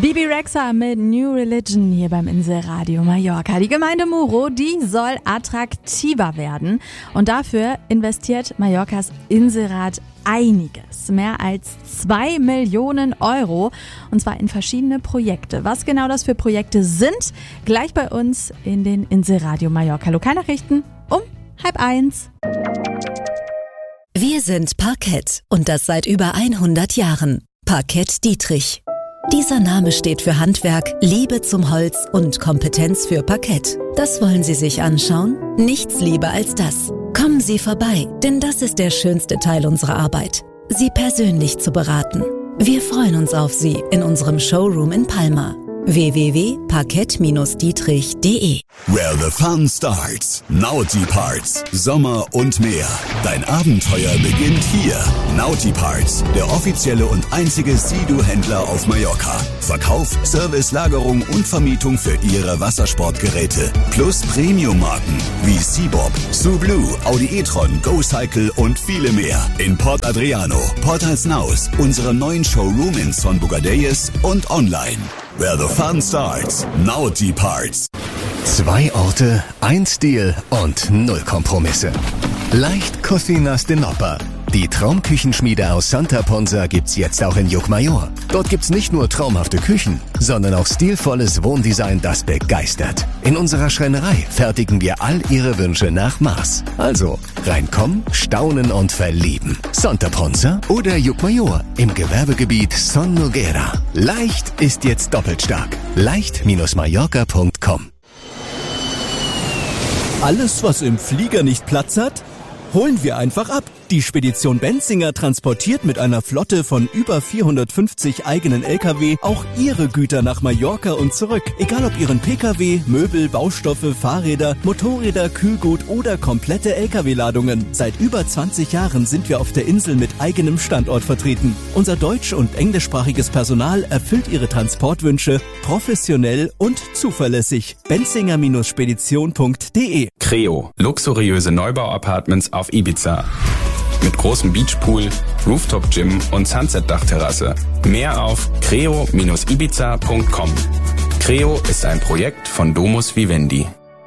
Bibi Rexha mit New Religion hier beim Inselradio Mallorca. Die Gemeinde Muro, die soll attraktiver werden. Und dafür investiert Mallorcas Inselrat einiges. Mehr als 2 Millionen Euro. Und zwar in verschiedene Projekte. Was genau das für Projekte sind, gleich bei uns in den Inselradio Mallorca Lokalnachrichten um 12:30. Wir sind Parkett und das seit über 100 Jahren. Parkett Dietrich. Dieser Name steht für Handwerk, Liebe zum Holz und Kompetenz für Parkett. Das wollen Sie sich anschauen? Nichts lieber als das. Kommen Sie vorbei, denn das ist der schönste Teil unserer Arbeit, Sie persönlich zu beraten. Wir freuen uns auf Sie in unserem Showroom in Palma. www.parkett-dietrich.de. Where the fun starts. Naughty Parts. Sommer und mehr. Dein Abenteuer beginnt hier. Naughty Parts, der offizielle und einzige Sea-Doo-Händler auf Mallorca. Verkauf, Service, Lagerung und Vermietung für Ihre Wassersportgeräte. Plus Premium-Marken wie Seabob, Sublue, Audi e-tron, GoCycle und viele mehr. In Port Adriano, Port Alsnaus, unserem neuen Showroom in Son Bogadelles und online. Where the fun starts. Naughty Parts. 2 Orte, 1 Stil und 0 Kompromisse. Leicht Cocinas de Nopper. Die Traumküchenschmiede aus Santa Ponsa gibt's jetzt auch in Llucmajor. Dort gibt's nicht nur traumhafte Küchen, sondern auch stilvolles Wohndesign, das begeistert. In unserer Schreinerei fertigen wir all Ihre Wünsche nach Maß. Also reinkommen, staunen und verlieben. Santa Ponsa oder Llucmajor im Gewerbegebiet Son Noguera. Leicht ist jetzt doppelt stark. leicht-mallorca.com. Alles, was im Flieger nicht Platz hat, holen wir einfach ab. Die Spedition Benzinger transportiert mit einer Flotte von über 450 eigenen LKW auch Ihre Güter nach Mallorca und zurück. Egal ob Ihren Pkw, Möbel, Baustoffe, Fahrräder, Motorräder, Kühlgut oder komplette LKW-Ladungen. Seit über 20 Jahren sind wir auf der Insel mit eigenem Standort vertreten. Unser deutsch- und englischsprachiges Personal erfüllt Ihre Transportwünsche professionell und zuverlässig. benzinger-spedition.de. Creo, luxuriöse Neubau-Apartments auf Ibiza. Mit großem Beachpool, Rooftop-Gym und Sunset-Dachterrasse. Mehr auf creo-ibiza.com. Creo ist ein Projekt von Domus Vivendi.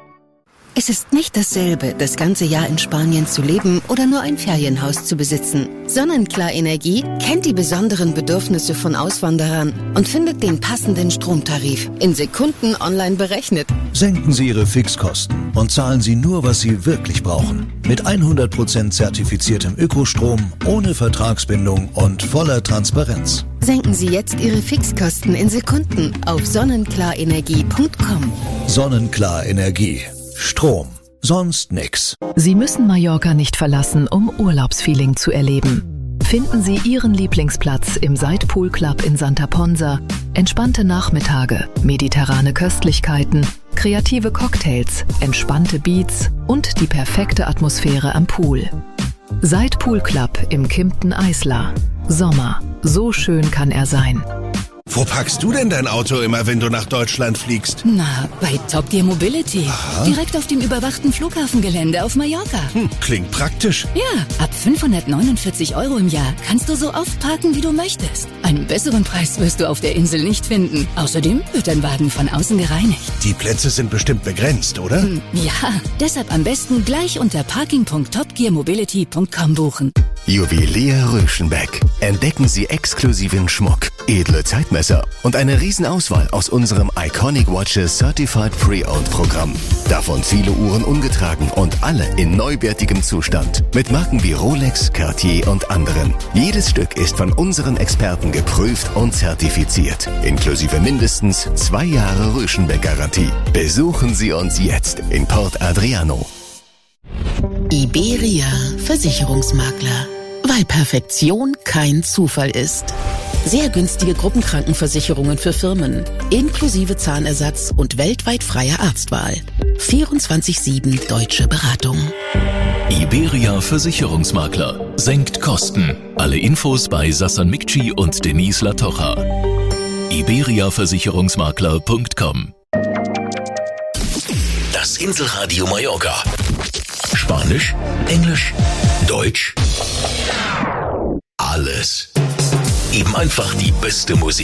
Es ist nicht dasselbe, das ganze Jahr in Spanien zu leben oder nur ein Ferienhaus zu besitzen. Sonnenklar Energie kennt die besonderen Bedürfnisse von Auswanderern und findet den passenden Stromtarif in Sekunden online berechnet. Senken Sie Ihre Fixkosten und zahlen Sie nur, was Sie wirklich brauchen. Mit 100% zertifiziertem Ökostrom, ohne Vertragsbindung und voller Transparenz. Senken Sie jetzt Ihre Fixkosten in Sekunden auf sonnenklarenergie.com. Sonnenklar Energie. Strom. Sonst nix. Sie müssen Mallorca nicht verlassen, um Urlaubsfeeling zu erleben. Finden Sie Ihren Lieblingsplatz im Sidepool Club in Santa Ponsa. Entspannte Nachmittage, mediterrane Köstlichkeiten, kreative Cocktails, entspannte Beats und die perfekte Atmosphäre am Pool. Sidepool Club im Kimpton Isla. Sommer. So schön kann er sein. Wo parkst du denn dein Auto immer, wenn du nach Deutschland fliegst? Na, bei Top Gear Mobility. Aha. Direkt auf dem überwachten Flughafengelände auf Mallorca. Klingt praktisch. Ja, ab 549 € im Jahr kannst du so oft parken, wie du möchtest. Einen besseren Preis wirst du auf der Insel nicht finden. Außerdem wird dein Wagen von außen gereinigt. Die Plätze sind bestimmt begrenzt, oder? Ja, deshalb am besten gleich unter parking.topgearmobility.com buchen. Juwelier Röschenbeck. Entdecken Sie exklusiven Schmuck, edle Zeitmesser und eine Riesenauswahl aus unserem Iconic Watches Certified Pre-Owned Programm. Davon viele Uhren ungetragen und alle in neuwertigem Zustand. Mit Marken wie Rolex, Cartier und anderen. Jedes Stück ist von unseren Experten geprüft und zertifiziert. Inklusive mindestens 2 Jahre Röschenbeck-Garantie. Besuchen Sie uns jetzt in Port Adriano. Iberia Versicherungsmakler. Weil Perfektion kein Zufall ist. Sehr günstige Gruppenkrankenversicherungen für Firmen, inklusive Zahnersatz und weltweit freier Arztwahl. 24/7 deutsche Beratung. Iberia Versicherungsmakler. Senkt Kosten. Alle Infos bei Sassan Mikci und Denise Latocha. iberiaversicherungsmakler.com. Das Inselradio Mallorca. Spanisch, Englisch, Deutsch. Alles. Eben einfach die beste Musik.